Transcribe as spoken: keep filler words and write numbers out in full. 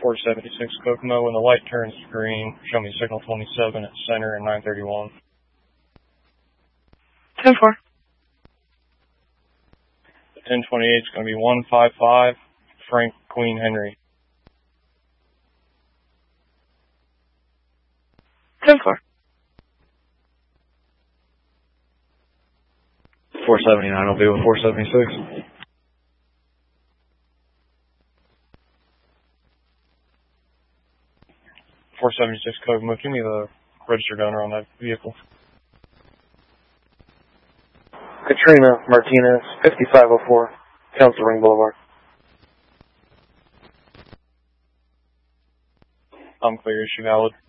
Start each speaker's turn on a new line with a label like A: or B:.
A: four seventy-six Kokomo. When the light turns green, show me signal twenty-seven at center and nine thirty-one.
B: ten four.
A: ten twenty-eight is going to be one five five, Frank Queen Henry.
B: ten four.
C: four seventy-nine will be with four seventy-six.
A: four seventy-six Kokomo, give me the registered owner on that vehicle.
D: Katrina Martinez, fifty-five oh four, Council Ring Boulevard.
A: I'm clear, issue valid.